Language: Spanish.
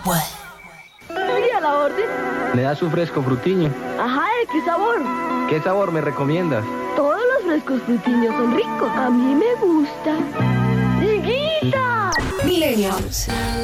Sí, a la orden. ¿Me da su fresco frutiño? Ajá, ¿de qué sabor? ¿Qué sabor me recomiendas? Todos los frescos frutiños son ricos. A mí me gusta. ¡Higuita! Millennials.